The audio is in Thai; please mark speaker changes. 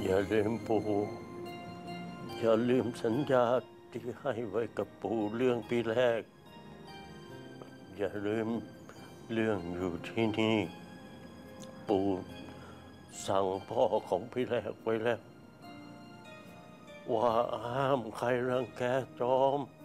Speaker 1: อย่าลืมปู่อย่าลืมสัญญาที่ให้ไว้กับปู่เรื่องปีแรกอย่าลืมเรื่องอยู่ที่นี่ปู่สั่งพ่อของพี่แรกไว้แล้วว่าห้ามใครรังแกจอม